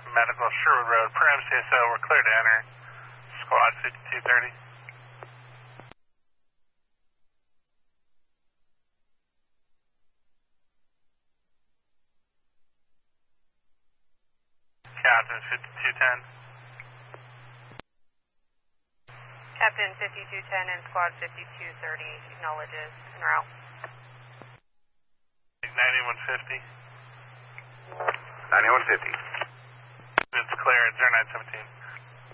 Medical, Sherwood Road, per MCSO, we're clear to enter. Squad 5230. Captain 5210. Captain 5210 and Squad 5230 acknowledges en route. 9150. 9150. It's clear at 0917.